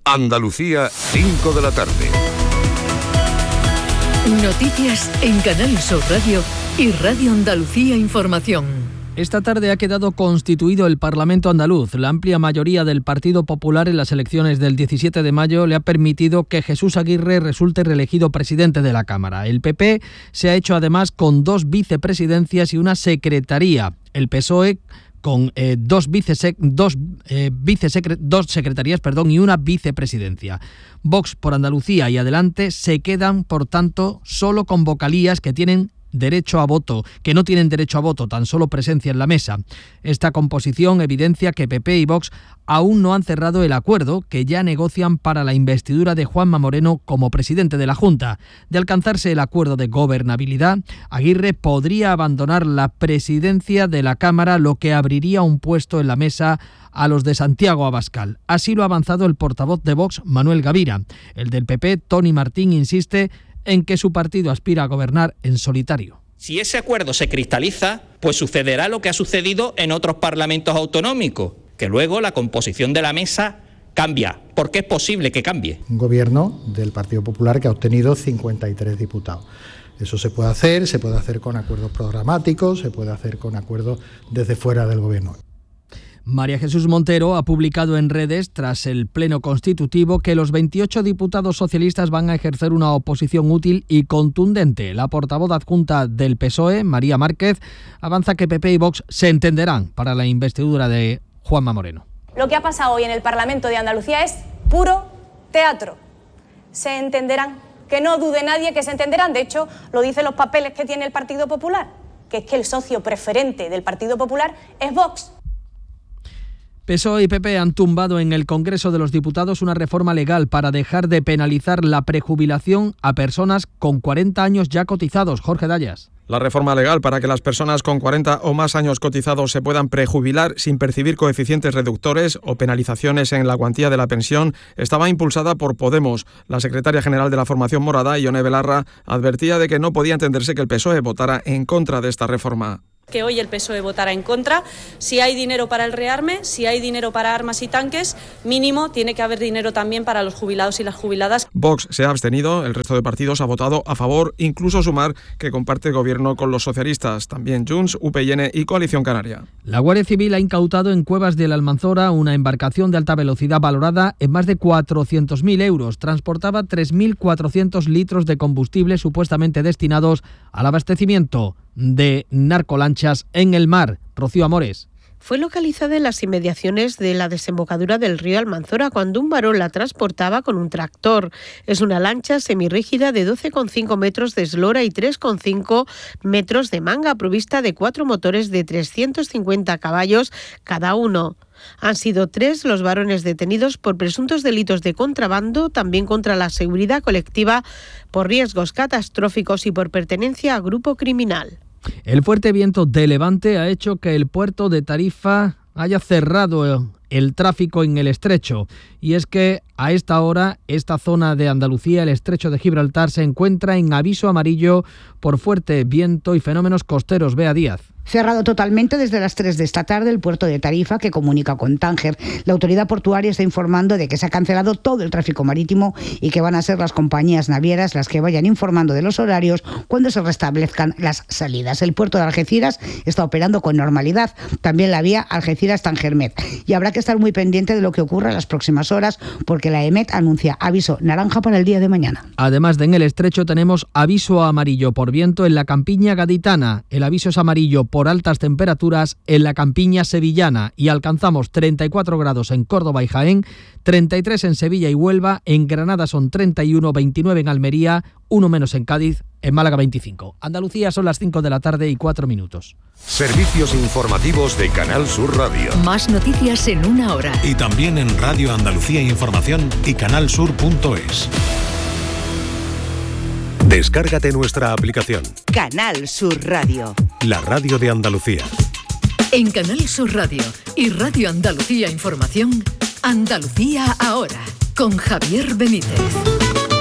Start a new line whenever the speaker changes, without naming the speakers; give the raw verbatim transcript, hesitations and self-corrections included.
Andalucía, cinco de la tarde.
Noticias en Canal Sur Radio y Radio Andalucía Información.
Esta tarde ha quedado constituido el Parlamento andaluz. La amplia mayoría del Partido Popular en las elecciones del diecisiete de mayo le ha permitido que Jesús Aguirre resulte reelegido presidente de la Cámara. El P P se ha hecho además con dos vicepresidencias y una secretaría. El P S O E con eh, dos, vicesec- dos, eh, vicesecre- dos secretarías perdón, y una vicepresidencia. Vox por Andalucía y Adelante se quedan, por tanto, solo con vocalías que tienen derecho a voto, que no tienen derecho a voto, tan solo presencia en la mesa. Esta composición evidencia que P P y Vox aún no han cerrado el acuerdo que ya negocian para la investidura de Juanma Moreno como presidente de la Junta. De alcanzarse el acuerdo de gobernabilidad, Aguirre podría abandonar la presidencia de la Cámara, lo que abriría un puesto en la mesa a los de Santiago Abascal. Así lo ha avanzado el portavoz de Vox, Manuel Gavira. El del P P, Tony Martín, insiste en que su partido aspira a gobernar en solitario.
Si ese acuerdo se cristaliza, pues sucederá lo que ha sucedido en otros parlamentos autonómicos, que luego la composición de la mesa cambia, porque es posible que cambie.
Un gobierno del Partido Popular que ha obtenido cincuenta y tres diputados. Eso se puede hacer, se puede hacer con acuerdos programáticos, se puede hacer con acuerdos desde fuera del gobierno.
María Jesús Montero ha publicado en redes, tras el pleno constitutivo, que los veintiocho diputados socialistas van a ejercer una oposición útil y contundente. La portavoz adjunta del P S O E, María Márquez, avanza que P P y Vox se entenderán para la investidura de Juanma Moreno.
Lo que ha pasado hoy en el Parlamento de Andalucía es puro teatro. Se entenderán, que no dude nadie que se entenderán. De hecho, lo dicen los papeles que tiene el Partido Popular, que es que el socio preferente del Partido Popular es Vox.
P S O E y P P han tumbado en el Congreso de los Diputados una reforma legal para dejar de penalizar la prejubilación a personas con cuarenta años ya cotizados. Jorge Dayas.
La reforma legal para que las personas con cuarenta o más años cotizados se puedan prejubilar sin percibir coeficientes reductores o penalizaciones en la cuantía de la pensión estaba impulsada por Podemos. La secretaria general de la formación morada, Ione Belarra, advertía de que no podía entenderse que el P S O E votara en contra de esta reforma.
Que hoy el P S O E votará en contra. Si hay dinero para el rearme, si hay dinero para armas y tanques, mínimo tiene que haber dinero también para los jubilados y las jubiladas.
Vox se ha abstenido, el resto de partidos ha votado a favor, incluso Sumar, que comparte gobierno con los socialistas, también Junts, U P y N y Coalición Canaria.
La Guardia Civil ha incautado en Cuevas de la Almanzora una embarcación de alta velocidad valorada en más de cuatrocientos mil euros. Transportaba tres mil cuatrocientos litros de combustible supuestamente destinados al abastecimiento de narcolanchas en el mar. Rocío Amores.
Fue localizada en las inmediaciones de la desembocadura del río Almanzora cuando un varón la transportaba con un tractor. Es una lancha semirrígida de doce coma cinco metros de eslora y tres coma cinco metros de manga, provista de cuatro motores de trescientos cincuenta caballos cada uno. Han sido tres los varones detenidos por presuntos delitos de contrabando, también contra la seguridad colectiva, por riesgos catastróficos y por pertenencia a grupo criminal.
El fuerte viento de levante ha hecho que el puerto de Tarifa haya cerrado el tráfico en el estrecho. Y es que a esta hora, esta zona de Andalucía, el estrecho de Gibraltar, se encuentra en aviso amarillo por fuerte viento y fenómenos costeros. Bea Díaz.
Cerrado totalmente desde las tres de esta tarde el puerto de Tarifa, que comunica con Tánger. La autoridad portuaria está informando de que se ha cancelado todo el tráfico marítimo y que van a ser las compañías navieras las que vayan informando de los horarios cuando se restablezcan las salidas. El puerto de Algeciras está operando con normalidad, también la vía Algeciras-Tangermet. Y habrá que estar muy pendiente de lo que ocurra en las próximas horas, porque la EMET anuncia aviso naranja para el día de mañana.
Además de en el estrecho tenemos aviso amarillo por viento en la campiña gaditana. El aviso es amarillo por por altas temperaturas en la campiña sevillana y alcanzamos treinta y cuatro grados en Córdoba y Jaén, treinta y tres en Sevilla y Huelva, en Granada son treinta y uno, veintinueve en Almería, uno menos en Cádiz, en Málaga veinticinco. Andalucía son las cinco de la tarde y cuatro minutos.
Servicios informativos de Canal Sur Radio.
Más noticias en una hora.
Y también en Radio Andalucía Información y canalsur punto es. Descárgate nuestra aplicación.
Canal Sur Radio.
La radio de Andalucía.
En Canal Sur Radio y Radio Andalucía Información, Andalucía ahora, con Javier Benítez.